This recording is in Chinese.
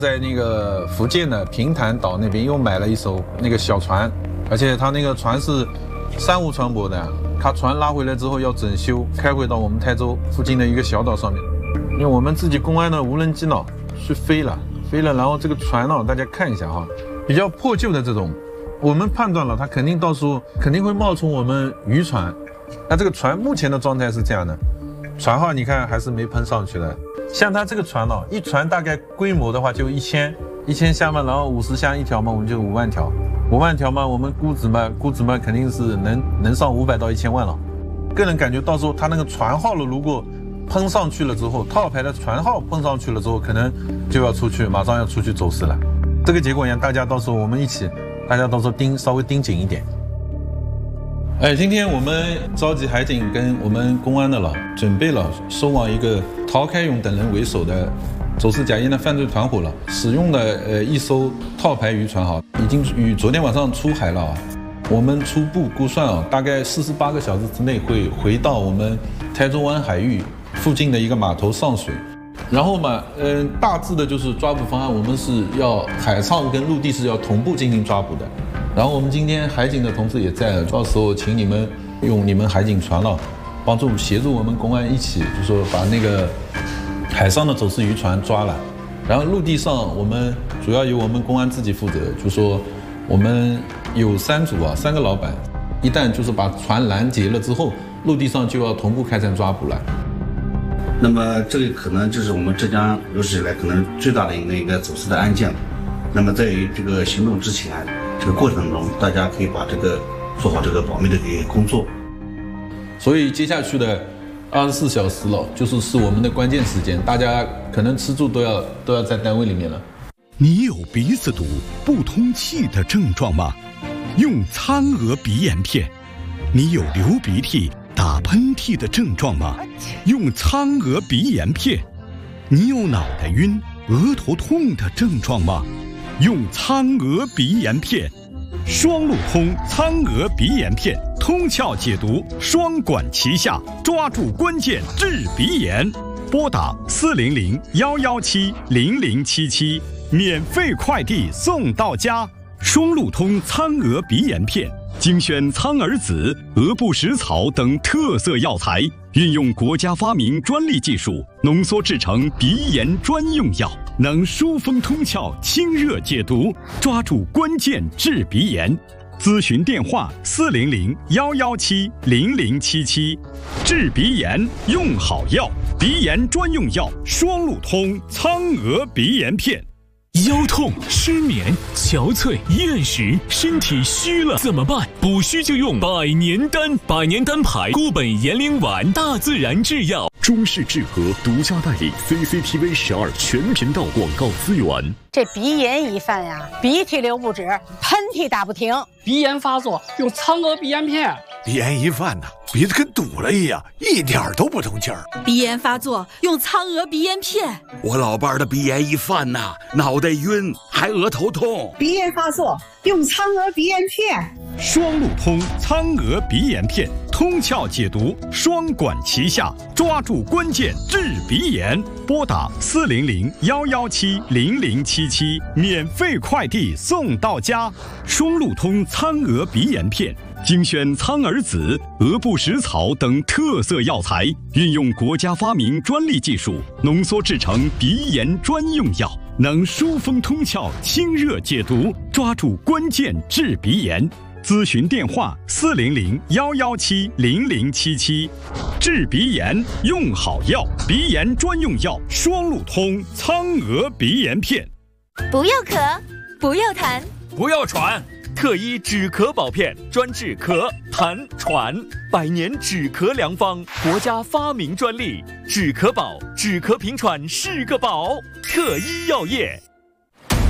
在那个福建的平潭岛那边又买了一艘那个小船，而且它那个船是3无船舶的，它船拉回来之后要整修，开回到我们台州附近的一个小岛上面。因为我们自己公安的无人机呢是飞了，然后这个船呢大家看一下哈，比较破旧的这种，我们判断了它肯定到时候肯定会冒充我们渔船。那这个船目前的状态是这样的，船号你看还是没喷上去的。像它这个船呢，一船大概规模的话就1000箱嘛，然后50箱一条嘛，我们就5万条，5万条嘛，我们估值嘛肯定是能上500到1000万了。个人感觉到时候它那个船号了，如果喷上去了之后，套牌的船号喷上去了之后，可能就要马上要出去走私了。这个结果让大家到时候我们一起，大家到时候稍微盯紧一点。今天我们召集海警跟我们公安的了，准备了收网一个陶开勇等人为首的走私假烟的犯罪团伙了，使用的一艘套牌渔船已经于昨天晚上出海了。我们初步估算大概48个小时之内会回到我们台州湾海域附近的一个码头上水。然后嘛，大致的就是抓捕方案，我们是要海上跟陆地是要同步进行抓捕的。然后我们今天海警的同志也在了，到时候请你们用你们海警船了，帮助协助我们公安一起，就说把那个海上的走私渔船抓了。然后陆地上我们主要由我们公安自己负责，就说我们有3组3个老板，一旦就是把船拦截了之后，陆地上就要同步开展抓捕了。 那么这个可能就是我们浙江有史以来可能最大的一个走私的案件。那么在于这个行动之前，这个过程中，大家可以把这个做好这个保密的工作。 所以接下去的24小时了，是我们的关键时间，大家可能吃住都要在单位里面了。 你有鼻子堵、不通气的症状吗？用苍娥鼻炎片。你有流鼻涕、打喷嚏的症状吗？用苍娥鼻炎片。你有脑袋晕、额头痛的症状吗？用苍娥鼻炎片。双路通苍娥鼻炎片，通窍解毒，双管齐下，抓住关键治鼻炎。拨打400-117-0077，免费快递送到家。双路通苍娥鼻炎片，精选苍耳子、鹅不食草等特色药材，运用国家发明专利技术，浓缩制成鼻炎专用药，能疏风通窍、清热解毒，抓住关键治鼻炎。咨询电话400-117-0077，治鼻炎用好药，鼻炎专用药双路通苍娥鼻炎片。 腰痛、失眠、憔悴、厌食，身体虚了怎么办？补虚就用百年丹，百年丹牌固本延龄丸，大自然制药。 中式治和独家代理 CCTV 12全频道广告资源。 这鼻炎一犯呀，鼻涕流不止，喷嚏打不停， 鼻炎发作用苍娥鼻炎片。 鼻炎一犯呢，鼻子跟堵了一样，一点都不通气儿。 鼻炎发作用苍娥鼻炎片。 我老伴儿的鼻炎一犯呐，脑袋晕，还额头痛。 鼻炎发作用苍娥鼻炎片。 双路通苍娥鼻炎片，通窍解毒，双管齐下，抓住关键治鼻炎。拨打400-117-0077，免费快递送到家。双路通苍娥鼻炎片，精选苍耳子、鹅不食草等特色药材，运用国家发明专利技术，浓缩制成鼻炎专用药，能疏风通窍、清热解毒，抓住关键治鼻炎。咨询电话400-117-0077，治鼻炎用好药，鼻炎专用药双路通苍娥鼻炎片。 不要咳，不要痰， 不要喘。特一止咳宝片，专治咳、痰、喘，100年止咳良方，国家发明专利，止咳宝，止咳平喘是个宝。特一药业。